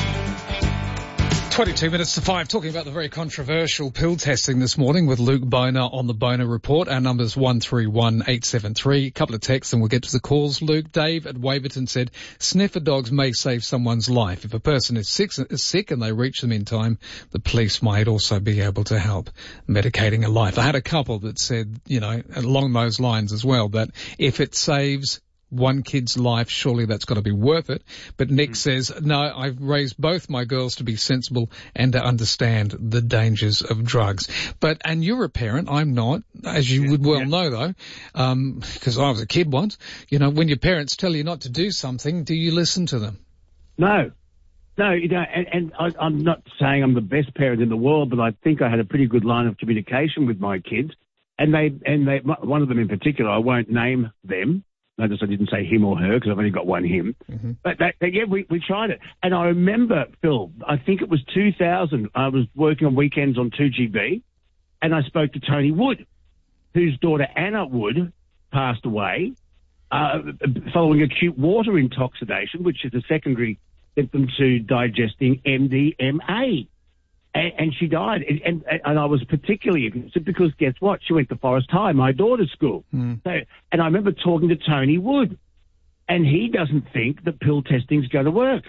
22 minutes to 5, talking about the very controversial pill testing this morning with Luke Boner on the Boner Report. Our number's 131873. A couple of texts and we'll get to the calls. Luke, Dave at Waverton said, sniffer dogs may save someone's life. If a person is sick and they reach them in time, the police might also be able to help medicating a life. I had a couple that said, you know, along those lines as well, that if it saves one kid's life, surely that's got to be worth it. But Nick says, no, I've raised both my girls to be sensible and to understand the dangers of drugs. And you're a parent, I'm not, as you would well know though, because I was a kid once. You know, when your parents tell you not to do something, do you listen to them? No, you don't. And I'm not saying I'm the best parent in the world, but I think I had a pretty good line of communication with my kids. And they, one of them in particular, I won't name them. Notice I didn't say him or her because I've only got one him. Mm-hmm. But we tried it. And I remember, Phil, I think it was 2000, I was working on weekends on 2GB, and I spoke to Tony Wood, whose daughter Anna Wood passed away following acute water intoxication, which is a secondary symptom to digesting MDMA. And she died. And I was particularly interested because guess what? She went to Forest High, my daughter's school. Mm. So, and I remember talking to Tony Wood, and he doesn't think that pill testing's going to work.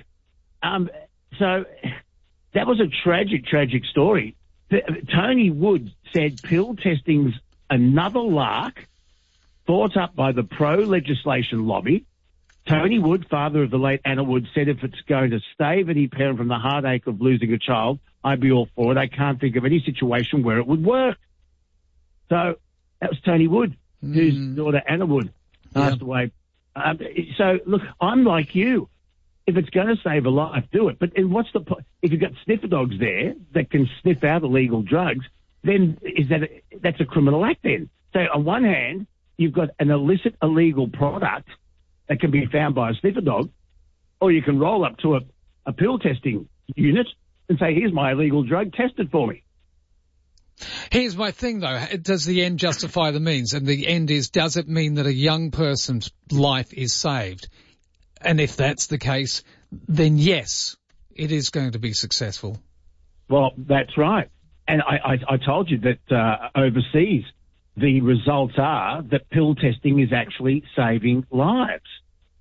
So that was a tragic story. Tony Wood said pill testing's another lark thought up by the pro-legislation lobby. Tony Wood, father of the late Anna Wood, said if it's going to save any parent from the heartache of losing a child, I'd be all for it. I can't think of any situation where it would work. So that was Tony Wood, whose daughter Anna Wood passed away. So, look, I'm like you. If it's going to save a life, do it. But what's the point? If you've got sniffer dogs there that can sniff out illegal drugs, then that's a criminal act then. So on one hand, you've got an illicit illegal product that can be found by a sniffer dog, or you can roll up to a pill testing unit and say, here's my illegal drug, test it for me. Here's my thing, though. Does the end justify the means? And the end is, does it mean that a young person's life is saved? And if that's the case, then yes, it is going to be successful. Well, that's right. And I told you that overseas, the results are that pill testing is actually saving lives.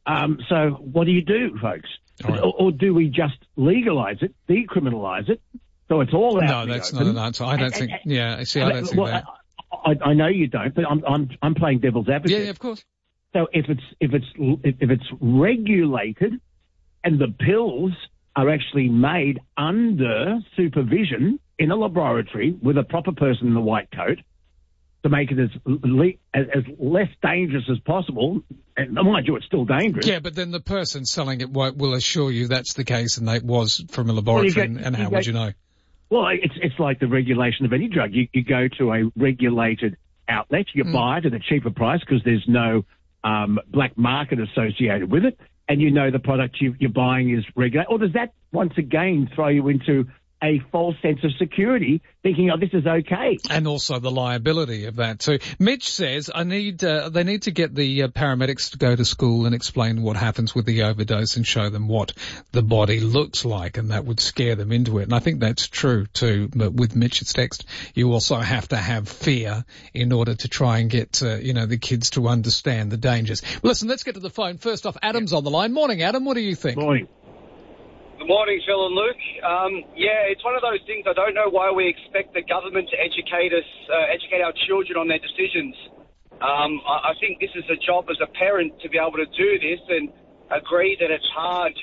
So what do you do, folks? Right. Or do we just legalise it, decriminalise it, so it's all out? No, that's not an answer. I don't think. Yeah, see, I don't think that. I know you don't, but I'm playing devil's advocate. Yeah, of course. So if it's regulated, and the pills are actually made under supervision in a laboratory with a proper person in the white coat to make it as less dangerous as possible. And mind you, it's still dangerous. Yeah, but then the person selling it will assure you that's the case and it was from a laboratory, and how would you know? Well, it's like the regulation of any drug. You go to a regulated outlet, you buy it at a cheaper price because there's no black market associated with it, and you know the product you're buying is regulated. Or does that once again throw you into a false sense of security, thinking, oh, this is okay? And also the liability of that too. Mitch says, they need to get the paramedics to go to school and explain what happens with the overdose and show them what the body looks like, and that would scare them into it. And I think that's true too. But with Mitch's text, you also have to have fear in order to try and get, the kids to understand the dangers. Listen, let's get to the phone. First off, Adam's on the line. Morning, Adam. What do you think? Morning. Good morning, Phil and Luke. It's one of those things. I don't know why we expect the government to educate our children on their decisions. I think this is a job as a parent to be able to do this and agree that it's hard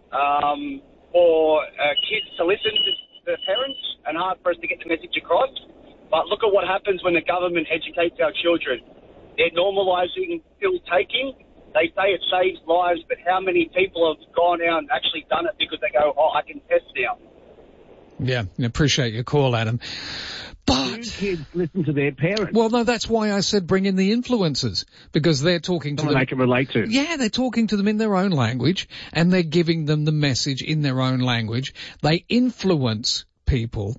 for kids to listen to their parents and hard for us to get the message across. But look at what happens when the government educates our children. They're normalising pill taking. They say it saves lives, but how many people have gone out and actually done it because they go, I can test now? Yeah, I appreciate your call, Adam. But do kids listen to their parents? Well, no, that's why I said bring in the influencers, because they're talking to them. They can relate to. Yeah, they're talking to them in their own language, and they're giving them the message in their own language. They influence people.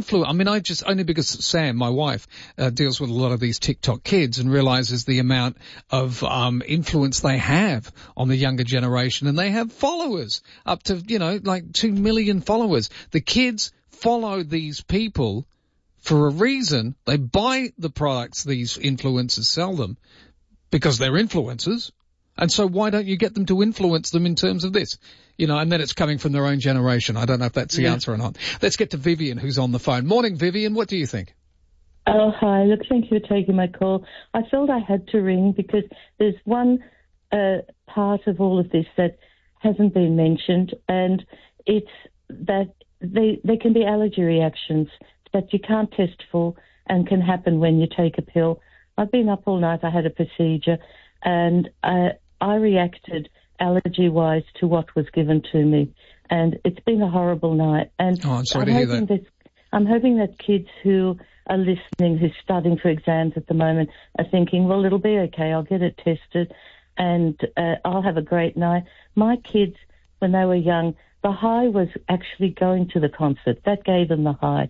Only because Sam, my wife, deals with a lot of these TikTok kids and realizes the amount of influence they have on the younger generation, and they have followers up to, 2 million followers. The kids follow these people for a reason. They buy the products these influencers sell them because they're influencers. And so why don't you get them to influence them in terms of this? And then it's coming from their own generation. I don't know if that's the answer or not. Let's get to Vivian, who's on the phone. Morning, Vivian. What do you think? Oh, hi. Look, thank you for taking my call. I felt I had to ring because there's one part of all of this that hasn't been mentioned, and it's that there can be allergy reactions that you can't test for and can happen when you take a pill. I've been up all night. I had a procedure, and I reacted allergy-wise to what was given to me, and it's been a horrible night. And I'm sorry to hear that. I'm hoping that kids who are listening, who's studying for exams at the moment, are thinking, well, it'll be okay, I'll get it tested, and I'll have a great night. My kids, when they were young, the high was actually going to the concert. That gave them the high.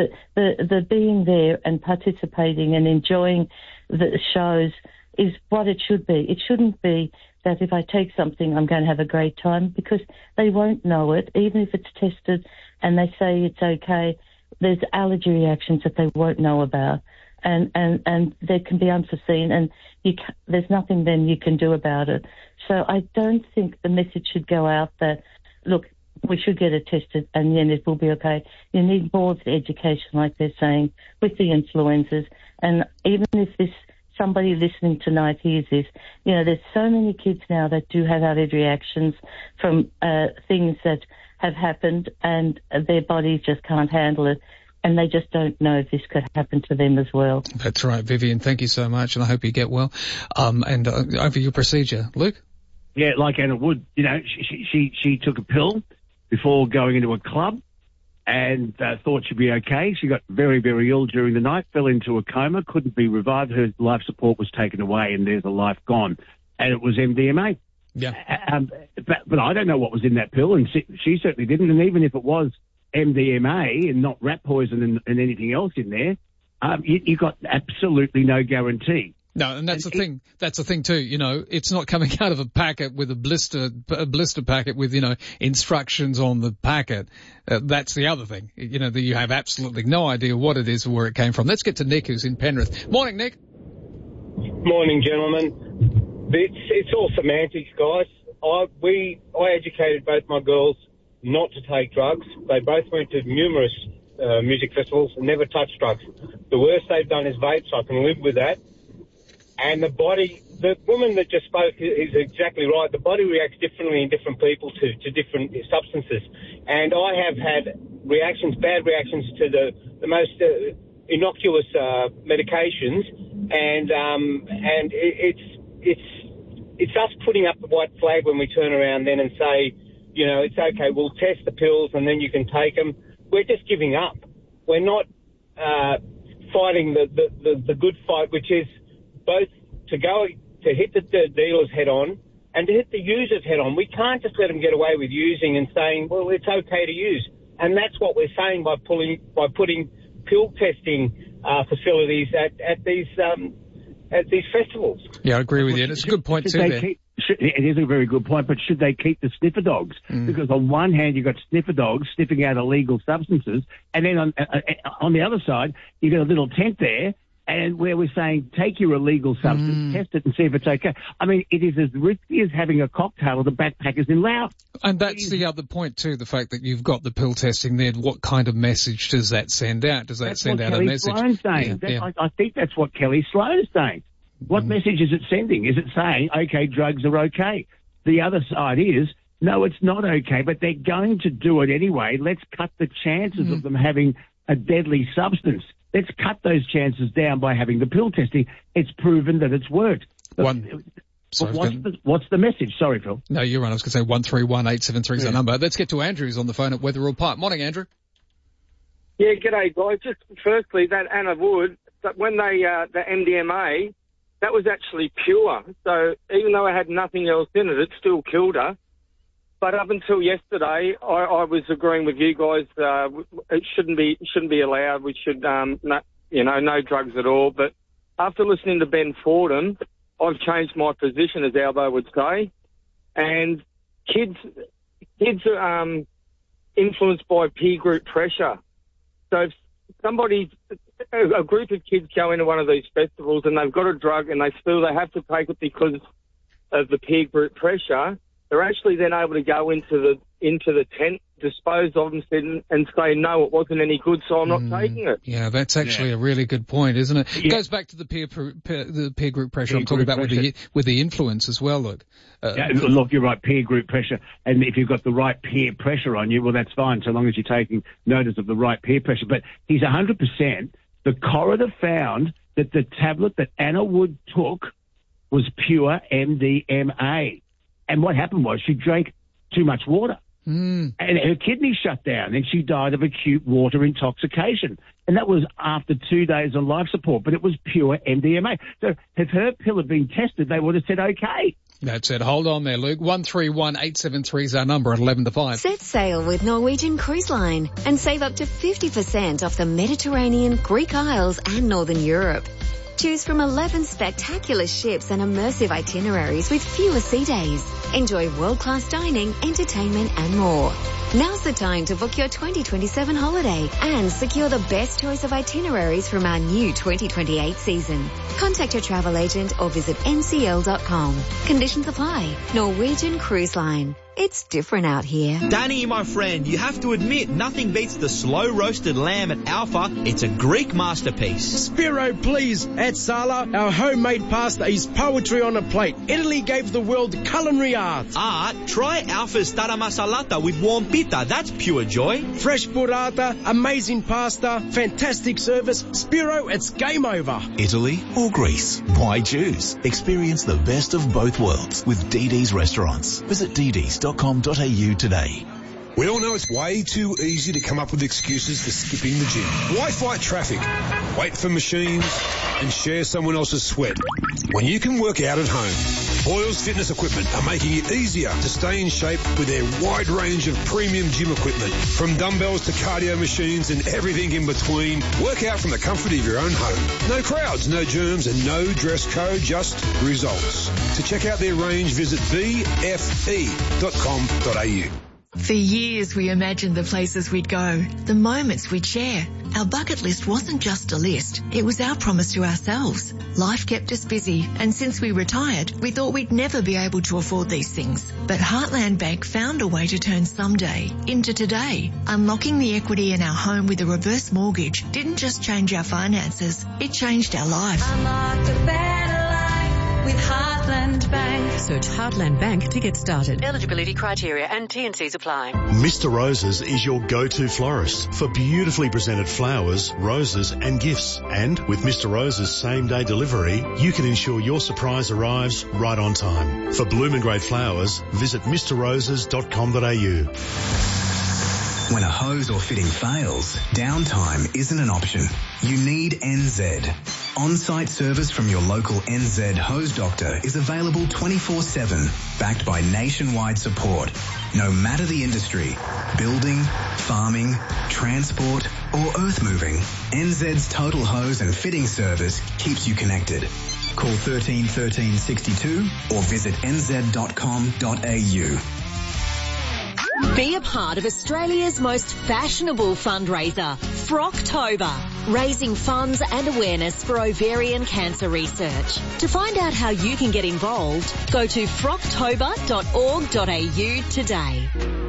The being there and participating and enjoying the shows is what it should be. It shouldn't be that if I take something, I'm going to have a great time, because they won't know it. Even if it's tested and they say it's okay, there's allergy reactions that they won't know about. And there can be unforeseen, and there's nothing then you can do about it. So I don't think the message should go out that, look, we should get it tested and then it will be okay. You need more of the education, like they're saying, with the influencers. And even if somebody listening tonight hears this, there's so many kids now that do have allergy reactions from things that have happened, and their bodies just can't handle it. And they just don't know if this could happen to them as well. That's right, Vivian. Thank you so much, and I hope you get well. And over your procedure, Luke? Yeah, like Anna Wood, she took a pill before going into a club and thought she'd be okay. She got very, very ill during the night, fell into a coma, couldn't be revived. Her life support was taken away, and there's a life gone. And it was MDMA. Yeah. But I don't know what was in that pill, and she certainly didn't. And even if it was MDMA and not rat poison and anything else in there, you got absolutely no guarantee. No, and that's the thing. That's the thing too. It's not coming out of a packet with a blister packet with, instructions on the packet. That's the other thing. That you have absolutely no idea what it is or where it came from. Let's get to Nick, who's in Penrith. Morning, Nick. Morning, gentlemen. It's all semantics, guys. I educated both my girls not to take drugs. They both went to numerous music festivals and never touched drugs. The worst they've done is vape, so I can live with that. And the woman that just spoke is exactly right. The body reacts differently in different people to different substances. And I have had bad reactions to the most innocuous medications, and it's us putting up the white flag when we turn around then and say, you know, it's okay, we'll test the pills and then you can take them. We're just giving up. We're not fighting the good fight, which is both to hit the dealers head on and to hit the users head on. We can't just let them get away with using and saying, well, it's okay to use. And that's what we're saying by putting pill testing facilities at these festivals. Yeah, I agree with you. It's a good point too there. It is a very good point, but should they keep the sniffer dogs? Because on one hand, you've got sniffer dogs sniffing out illegal substances, and then on the other side, you've got a little tent there, and where we're saying, take your illegal substance, test it and see if it's okay. I mean, it is as risky as having a cocktail of the backpackers in Laos. And that's the other point too, the fact that you've got the pill testing there. What kind of message does that send out? Does that send out a message? Sloan's saying. Yeah. I think that's what Kelly Sloan is saying. What message is it sending? Is it saying, okay, drugs are okay? The other side is, no, it's not okay, but they're going to do it anyway. Let's cut the chances of them having a deadly substance. Let's cut those chances down by having the pill testing. It's proven that it's worked. What's the message? Sorry, Phil. No, you're right. I was going to say 131873 is our number. Let's get to Andrew who's on the phone at Wetherill Park. Morning, Andrew. Yeah, g'day, guys. Just firstly, that Anna Wood, when the MDMA, that was actually pure. So even though it had nothing else in it, it still killed her. But up until yesterday, I was agreeing with you guys. It shouldn't be allowed. We should, no drugs at all. But after listening to Ben Fordham, I've changed my position, as Albo would say. And kids are influenced by peer group pressure. So if a group of kids go into one of these festivals and they've got a drug and they feel they have to take it because of the peer group pressure, they're actually then able to go into the tent, dispose of them, and say, no, it wasn't any good, so I'm not taking it. Yeah, that's actually a really good point, isn't it? It goes back to the peer group pressure I'm talking about with the influence as well, look. Look, you're right, peer group pressure. And if you've got the right peer pressure on you, well, that's fine, so long as you're taking notice of the right peer pressure. But he's 100%. The coroner found that the tablet that Anna Wood took was pure MDMA. And what happened was she drank too much water. And her kidneys shut down and she died of acute water intoxication. And that was after 2 days on life support, but it was pure MDMA. So if her pill had been tested, they would have said okay. That's it. Hold on there, Luke. 131873 is our number at 11 to 5. Set sail with Norwegian Cruise Line and save up to 50% off the Mediterranean, Greek Isles and Northern Europe. Choose from 11 spectacular ships and immersive itineraries with fewer sea days. Enjoy world-class dining, entertainment and more. Now's the time to book your 2027 holiday and secure the best choice of itineraries from our new 2028 season. Contact your travel agent or visit ncl.com. Conditions apply. Norwegian Cruise Line. It's different out here. Danny, my friend, you have to admit nothing beats the slow roasted lamb at Alpha. It's a Greek masterpiece. Spiro, please. At Sala, our homemade pasta is poetry on a plate. Italy gave the world culinary art. Art? Try Alpha's tara masalata with warm pita. That's pure joy. Fresh burrata, amazing pasta, fantastic service. Spiro, it's game over. Italy or Greece? Why choose? Experience the best of both worlds with DD's Restaurants. Visit DD's.com.au today. We all know it's way too easy to come up with excuses for skipping the gym. Why fight traffic, wait for machines, and share someone else's sweat when you can work out at home? Boyles Fitness Equipment are making it easier to stay in shape with their wide range of premium gym equipment. From dumbbells to cardio machines and everything in between, work out from the comfort of your own home. No crowds, no germs, and no dress code, just results. To check out their range, visit bfe.com.au. For years we imagined the places we'd go, the moments we'd share. Our bucket list wasn't just a list, it was our promise to ourselves. Life kept us busy, and since we retired, we thought we'd never be able to afford these things. But Heartland Bank found a way to turn someday into today. Unlocking the equity in our home with a reverse mortgage didn't just change our finances, it changed our life. Unlock a better life with Heartland Bank. Search Heartland Bank to get started. Eligibility criteria and T&Cs apply. Mr. Roses is your go-to florist for beautifully presented flowers, roses and gifts. And with Mr. Roses same-day delivery, you can ensure your surprise arrives right on time. For bloom and grade flowers, visit mrroses.com.au. When a hose or fitting fails, downtime isn't an option. You need NZ. On-site service from your local NZ hose doctor is available 24/7, backed by nationwide support. No matter the industry, building, farming, transport or earth moving, NZ's total hose and fitting service keeps you connected. Call 13 13 62 or visit nz.com.au. Be a part of Australia's most fashionable fundraiser, Frocktober, raising funds and awareness for ovarian cancer research. To find out how you can get involved, go to frocktober.org.au today.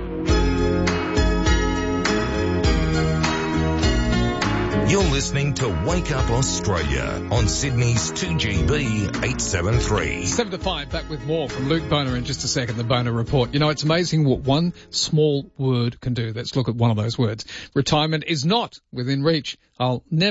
You're listening to Wake Up Australia on Sydney's 2GB 873. 7 to 5, back with more from Luke Boner in just a second, the Boner Report. You know, it's amazing what one small word can do. Let's look at one of those words. Retirement is not within reach. I'll never